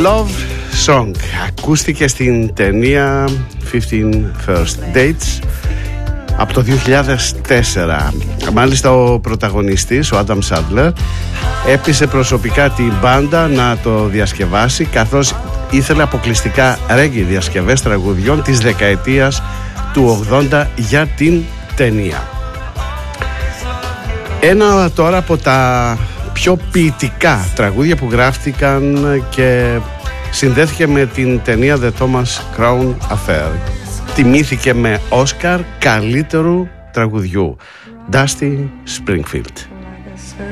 Love Song ακούστηκε στην ταινία 15 First Dates από το 2004. Μάλιστα ο πρωταγωνιστής, ο Άνταμ Σάντλερ, έπεισε προσωπικά την μπάντα να το διασκευάσει, καθώς ήθελε αποκλειστικά ρέγγι διασκευές τραγουδιών της δεκαετίας του 80 για την ταινία. Ένα τώρα από τα πιο ποιητικά τραγούδια που γράφτηκαν και συνδέθηκε με την ταινία The Thomas Crown Affair. Τιμήθηκε με Όσκαρ καλύτερου τραγουδιού. Dusty Springfield.